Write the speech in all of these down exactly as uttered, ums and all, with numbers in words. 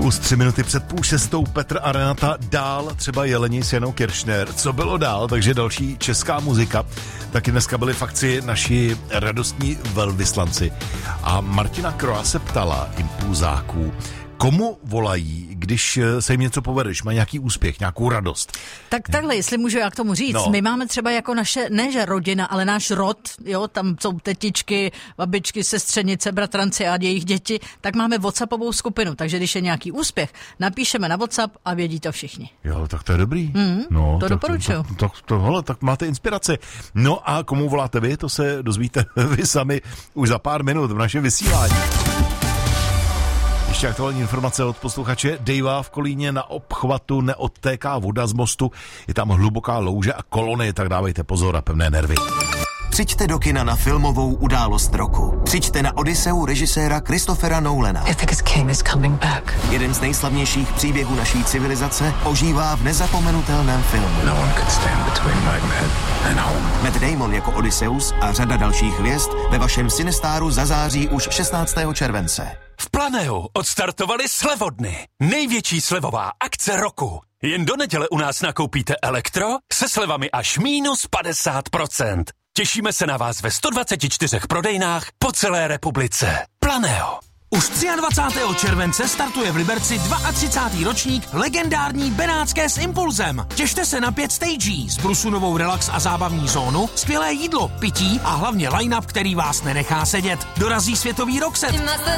Impuls tři minuty před půl šestou, Petr a Renata, dál třeba Jeleni s Janou Kiršner. Co bylo dál? Takže další česká muzika. Taky dneska byli v akci naši radostní velvyslanci. A Martina Kroa se ptala impulzáků, komu volají, když se jim něco povede, když mají nějaký úspěch, nějakou radost. Tak takhle, jestli můžu já k tomu říct, no. My máme třeba jako naše, ne že rodina, ale náš rod, jo, tam jsou tetičky, babičky, sestřenice, bratranci a jejich děti, tak máme WhatsAppovou skupinu, takže když je nějaký úspěch, napíšeme na WhatsApp a vědí to všichni. Jo, tak to je dobrý. Mm, no, to tak, doporučuju. Tak, tak, to, hele, tak máte inspiraci. No a komu voláte vy, to se dozvíte vy sami už za pár minut v našem vysílání. Ještě aktuální informace od posluchače Davea v Kolíně. Na obchvatu neodtéká voda z mostu, je tam hluboká louže a kolony, tak dávejte pozor a pevné nervy. Přijďte do kina na filmovou událost roku. Přijďte na Odysseu režiséra Christophera Nolana. Jeden z nejslavnějších příběhů naší civilizace ožívá v nezapomenutelném filmu. No one could stand between nightmare and home. Matt Damon jako Odysseus a řada dalších hvězd ve vašem Cinestáru zazáří už šestnáctého července. V Planeu odstartovali slevodny. Největší slevová akce roku. Jen do neděle u nás nakoupíte elektro se slevami až mínus padesát procent. Těšíme se na vás ve sto dvacet čtyři prodejnách po celé republice. Planeo. Už dvacátého třetího července startuje v Liberci třicátý druhý ročník legendární Benátské s Impulzem. Těšte se na pět stagí, s brusunovou relax a zábavní zónu, skvělé jídlo, pití a hlavně line-up, který vás nenechá sedět. Dorazí světový rockset.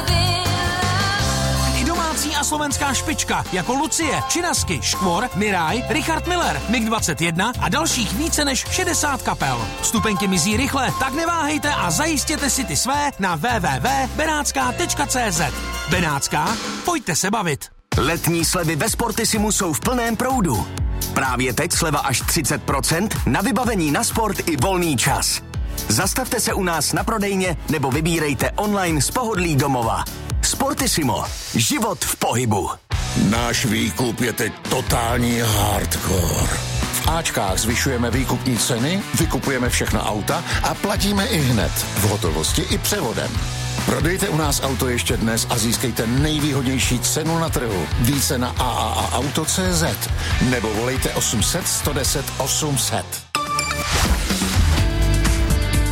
I domácí a slovenská špička jako Lucie, Činasky, Škvor, Miraj, Richard Miller, mig dvacet jedna a dalších více než šedesát kapel. Vstupenky mizí rychle, tak neváhejte a zajistěte si ty své na w w w tečka benátská tečka c z. Benátská, pojďte se bavit. Letní slevy ve Sportissimu jsou v plném proudu. Právě teď sleva až třicet procent na vybavení na sport i volný čas. Zastavte se u nás na prodejně nebo vybírejte online z pohodlí domova. Sportissimo. Život v pohybu. Náš výkup je teď totální hardcore. V Ačkách zvyšujeme výkupní ceny, vykupujeme všechna auta a platíme i hned, v hotovosti i převodem. Prodejte u nás auto ještě dnes a získejte nejvýhodnější cenu na trhu. Více na a a a auto tečka cé zet nebo volejte osm set, sto deset, osm set.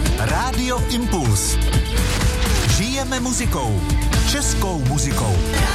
Rádio Impuls. Žijeme muzikou. Českou muzikou.